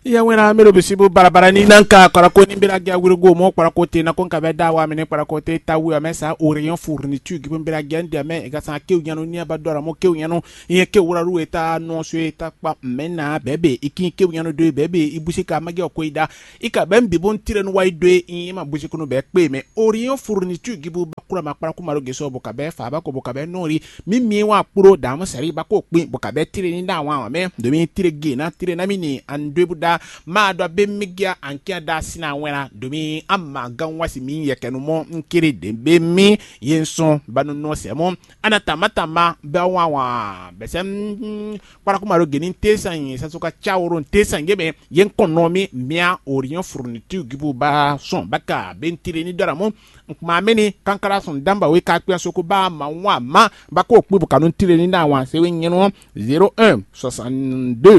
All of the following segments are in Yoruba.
ya wena mero bisibu barabara ni nanka karako ni mbira gya wirgo mo karako te na konka beda wa mene karako te tawu ya mesa orion fourniture gibi mbira gya ndia me egasa ke unyano ni abadora mo ke unyano ye ke wuraru eta no so eta pa mena bebe iki ke unyano do bebe ibusika magi okoida ika bembi bon tire no waidwe ima busiko no be pe me orion fourniture gibi bakura makara ko maro geso boka be fa ba ko boka be nori mimi wa puro da mo seri ba ko pe boka be tire ni da wa me do mi tire ge na tire na mini andwebuda ma do be migia ankia da sina wena domi amma ganwasi mi yekenu mo nkiri de be mi yenso banu no semo ana tamatama be wa besem para ko maro genin tesan sasoka chawron tesan gebe yen konomi mia orion fourniture gibu ba son baka bentire ni dora mo ma meni kankara son damba we ka kwen soko ba ma wa ma bako okpu kanun tire ni na wa se we nyeno 01 62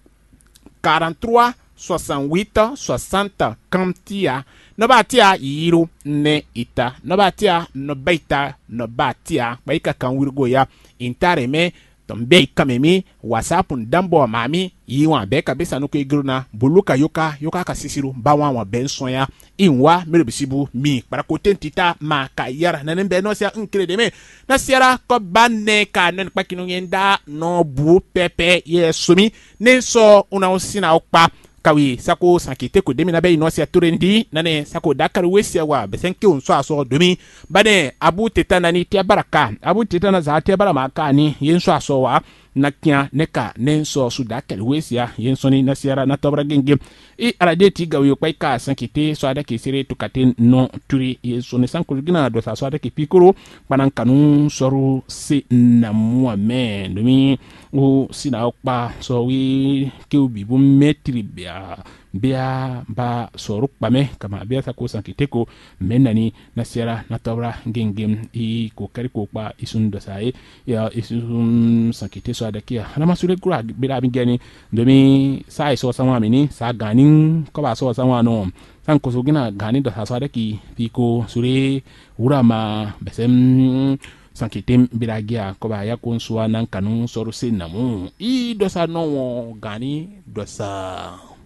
43 68 60 kantia no batia yiro ne ita no batia no baita no batia baika kan wirgo ya intare me tombe kamemi whatsapp ndambo mami yiwa beka besa no ko igruna buluka yoka ka sisiru bawa wa benson ya inwa merebisibu mi para ko tentita ma ka yara nanen be no sia nkire me na siara ko banne ka nen pakino yenda no bu pepe yesumi ne so una osina okpa kawi sako sankite ko demi na be no sia turendi nane sako dakar wesia wa besenke unso aso domi bane abu tetana ni tia baraka abu tetana za tia bara makani yenso aso wa nakia neka nenso sudakar wesia yenso ni nasiara na tobra genge e aradeti gawi ko ka sankite so ada ke sire tukate no turi yenso ne sanko gina do sa so ada ke pikoro banan kanu soru se na mo men domi o sina okpa so wi ke ubi bu metri bia ba soruk pame kama bia sa ko sankite ko menani nasiara na tobra genge i ko kari ko pa isun do sai ya isun sankite so ada kia na masure kura bira bingani domi sai so sama mini sa ganin ko ba so sama no san ko so gina gani do sa so ada ki piko sure urama besem sankite biragia ko ba ya konsuwa nan kanun soru sinamu i do sa no gani do sa